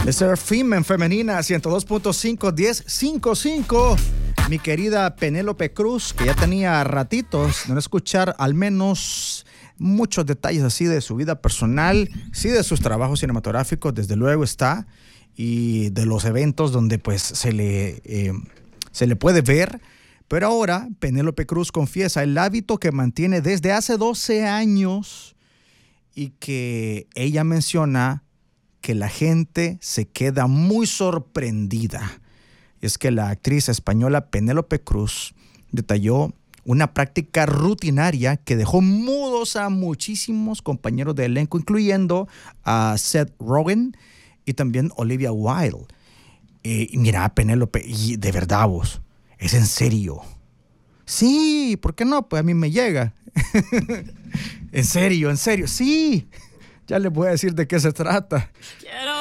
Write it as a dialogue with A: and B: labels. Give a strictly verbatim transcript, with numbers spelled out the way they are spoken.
A: Seraphim en femenina, ciento dos punto cinco, diez cincuenta y cinco. Mi querida Penélope Cruz, que ya tenía ratitos de no escuchar al menos muchos detalles así de su vida personal, sí de sus trabajos cinematográficos, desde luego está, y de los eventos donde pues se le, eh, se le puede ver. Pero ahora Penélope Cruz confiesa el hábito que mantiene desde hace doce años y que ella menciona que la gente se queda muy sorprendida. Es que la actriz española Penélope Cruz detalló una práctica rutinaria que dejó mudos a muchísimos compañeros de elenco, incluyendo a Seth Rogen y también Olivia Wilde. Eh, mira, Penélope, y de verdad vos, ¿es en serio? Sí, ¿por qué no? Pues a mí me llega. En serio, en serio, sí. Ya les voy a decir de qué se trata. Quiero